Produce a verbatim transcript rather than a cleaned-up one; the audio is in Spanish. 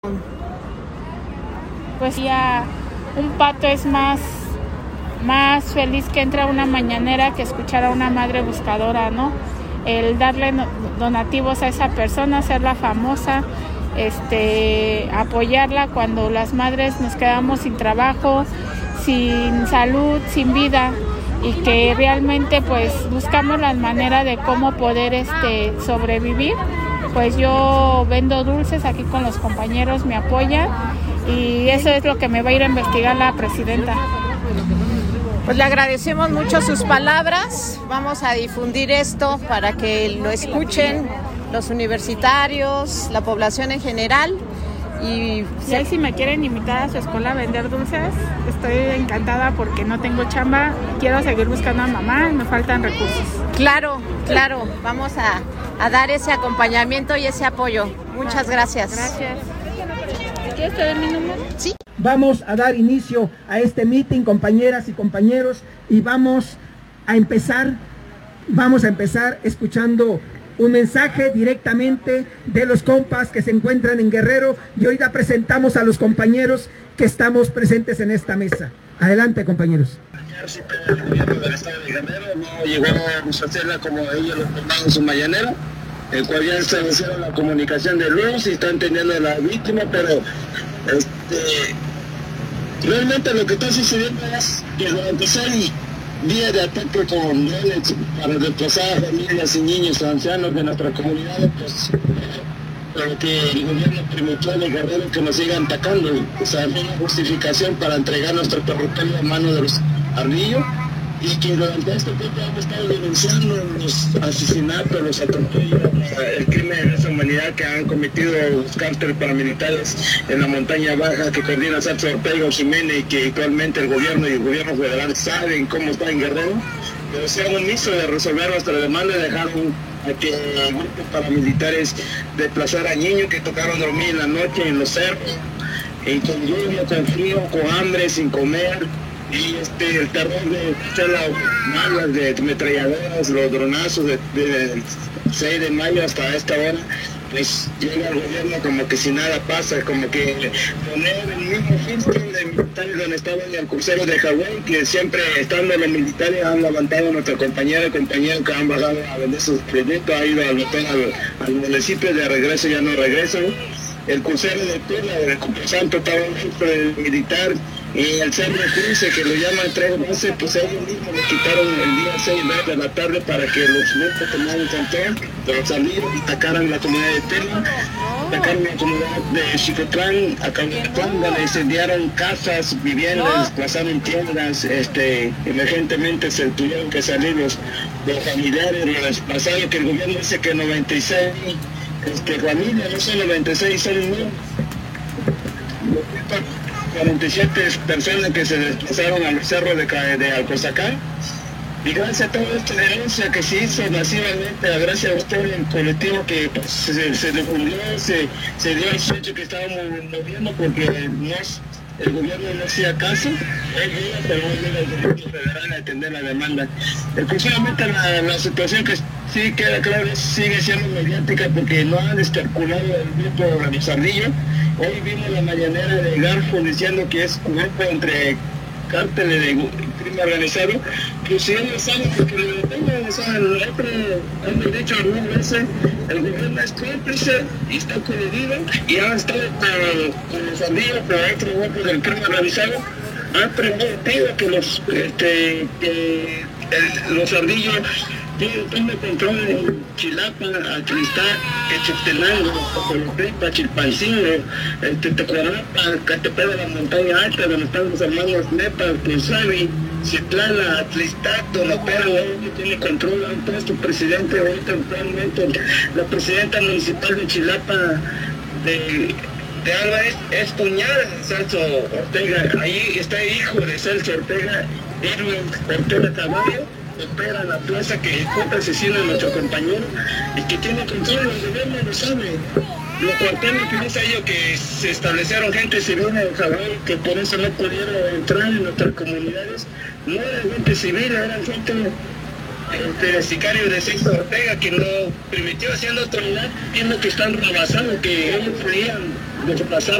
Pues ya un pato es más, más feliz que entra a una mañanera que escuchar a una madre buscadora, ¿no? El darle donativos a esa persona, hacerla famosa, este, apoyarla cuando las madres nos quedamos sin trabajo, sin salud, sin vida, y que realmente pues buscamos la manera de cómo poder este, sobrevivir. Pues yo vendo dulces aquí con los compañeros, me apoyan y eso es lo que me va a ir a investigar la presidenta. Pues le agradecemos mucho sus palabras, vamos a difundir esto para que lo escuchen los universitarios, la población en general. Y si, ahí, si me quieren invitar a su escuela a vender dulces, estoy encantada porque no tengo chamba, quiero seguir buscando a mamá y me faltan recursos. Claro, claro, vamos a, a dar ese acompañamiento y ese apoyo. Muchas gracias. Gracias. ¿Quieres saber mi número? Sí. Vamos a dar inicio a este meeting, compañeras y compañeros, y vamos a empezar, vamos a empezar escuchando un mensaje directamente de los compas que se encuentran en Guerrero, y ahorita presentamos a los compañeros que estamos presentes en esta mesa. Adelante, compañeros. El gobierno del estado de Guerrero no llegó a hacerla como ellos lo tomaron en su mañanera, el cual ya establecieron la comunicación de luz y están teniendo a la víctima, pero este, realmente lo que está sucediendo es que durante seis días de ataque con drones para desplazar a familias y niños ancianos de nuestra comunidad, pues lo que el gobierno permitió de Guerrero que nos sigan atacando, o sea, no hay una justificación para entregar nuestro territorio a manos de los ardillos, y que durante este tiempo hemos estado denunciando los asesinatos, los atropellos, el crimen de lesa humanidad que han cometido los cárteles paramilitares en la montaña baja que coordina Celso Ortega Jiménez, y que actualmente el gobierno y el gobierno federal saben cómo está en Guerrero, pero se han omiso de resolver nuestra demanda y dejaron a que grupos paramilitares desplazar a niños que tocaron dormir en la noche en los cerros, y con lluvia, con frío, con hambre, sin comer. Y este, el terror de escuchar las malas de metralladoras, los dronazos de, de, de seis de mayo hasta esta hora, pues llega el gobierno como que si nada pasa, como que poner el mismo filtro de militares donde estaban el crucero de Hawái, que siempre estando los militares han levantado a nuestra compañera y compañeros que han bajado a vender sus proyectos, ha ido al hotel, al, al municipio, de regreso ya no regresan. El crucero de Tula, de Santo, estaba un filtro militar, y el Cerro Cruce, que lo llaman tres veces, pues ellos mismos lo quitaron el día seis de la tarde para que los grupos tomaran control de los salidos y atacaran la comunidad de Tela, atacaron la comunidad de Chicotlán, Acahuatlán, donde incendiaron casas, viviendas, desplazaron tiendas, este, emergentemente se tuvieron que salir los, los familiares, los desplazados, que el gobierno dice que noventa y seis, este, familias, no son noventa y seis, son mil. cuarenta y siete personas que se desplazaron al cerro de, de Alcozacán, y gracias a toda esta denuncia que se hizo masivamente, gracias a usted, el colectivo que pues, se, se difundió, se, se dio el hecho que estábamos moviendo porque nos, el gobierno no hacía caso, él iba, pero no iba el gobierno federal a atender la demanda. Exclusivamente la, la situación que sí queda claro es, sigue siendo mediática porque no han especulado el grupo de los ardillos. Hoy vimos la mañanera de Garfo diciendo que es un grupo entre cárteles de crimen organizado, que si ellos saben que lo detengan, o sea, el otro, hemos dicho algunas veces, el gobierno es cómplice y está coludido, y han estado con, con los ardillos, pero otro grupo del crimen organizado han permitido que los, este, que el, los ardillos tiene control en Chilapa, Atlistá, Quechaptenango, Colotepa, Chilpancingo, este, Tecuarapa, Catepec de la Montaña Alta, donde están los hermanos Nepa, Tuzabi, Citlala, Atlistá, Tonopera, tiene control, han puesto presidente ahorita actualmente, la presidenta municipal de Chilapa, de, de Álvarez, es cuñada de Celso Ortega, ahí está el hijo de Celso Ortega, Irwin Ortega Caballo, opera la plaza que ejecuta asesina a nuestro compañero y que tiene control, el gobierno lo sabe. Lo cuartel utiliza ello que se establecieron gente civil en Hawái, que por eso no pudieron entrar en nuestras comunidades. No era gente civil, eran gente este, sicario de Celso Ortega, que no permitió, siendo autoridad, viendo que están rebasados, que ellos creían desplazar